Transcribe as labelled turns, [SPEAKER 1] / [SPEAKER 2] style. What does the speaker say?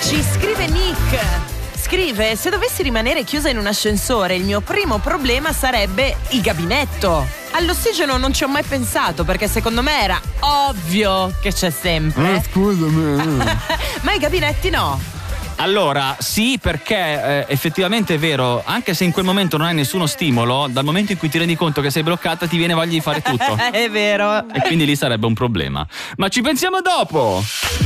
[SPEAKER 1] Ci scrive Nick. Scrive: se dovessi rimanere chiusa in un ascensore, il mio primo problema sarebbe il gabinetto. All'ossigeno non ci ho mai pensato, perché secondo me era ovvio che c'è sempre.
[SPEAKER 2] Scusami.
[SPEAKER 1] Ma i gabinetti no.
[SPEAKER 3] Allora, sì, perché effettivamente è vero, anche se in quel momento non hai nessuno stimolo, dal momento in cui ti rendi conto che sei bloccata ti viene voglia di fare tutto.
[SPEAKER 1] È vero.
[SPEAKER 3] E quindi lì sarebbe un problema. Ma ci pensiamo dopo!